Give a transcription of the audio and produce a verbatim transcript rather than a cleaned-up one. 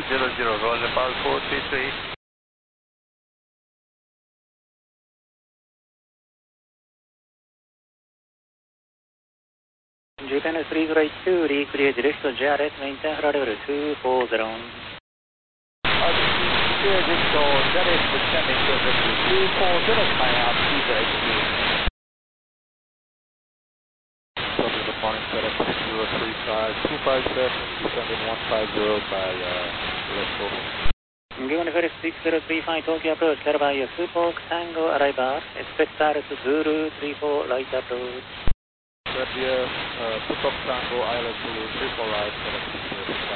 zero zero, roll about four three three. Japan three zero eight two, reclear direct to J R S, maintain radar level two four zero. Clear digital, J R S descending to level two four zero, high altitude H Q. Southern good morning, J R S six zero three five two five seven, descending one five zero by uh, left over. Given F R S six zero three five Tokyo approach, clear by Supoc Tango arrival, expect Paris Zulu three four light approach. Serbia, uh, Supoc Tango, Island Zulu three four right, J R S six zero three.